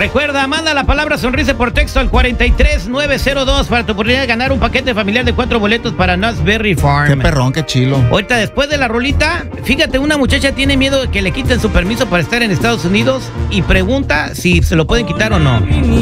Recuerda, manda la palabra sonrisa por texto al 43902 para tu oportunidad de ganar un paquete familiar de 4 boletos para Knott's Berry Farm. Qué perrón, qué chilo. Ahorita, después de la rolita, fíjate, una muchacha tiene miedo de que le quiten su permiso para estar en Estados Unidos y pregunta si se lo pueden quitar o no.